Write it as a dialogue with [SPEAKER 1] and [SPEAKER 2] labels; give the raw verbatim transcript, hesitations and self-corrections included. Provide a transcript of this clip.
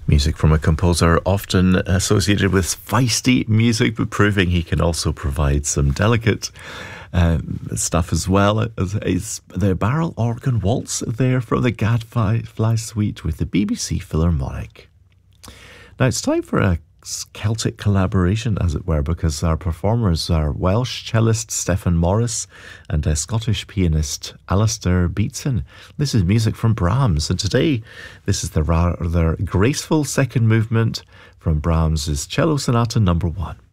[SPEAKER 1] Music from a composer often associated with feisty music, but proving he can also provide some delicate um, stuff as well. As, as the barrel organ waltz there from the Gadfly Suite with the B B C Philharmonic. Now it's time for a Celtic collaboration, as it were, because our performers are Welsh cellist Stefan Morris and a Scottish pianist Alistair Beatson. This is music from Brahms, and today this is the rather graceful second movement from Brahms' Cello Sonata number one.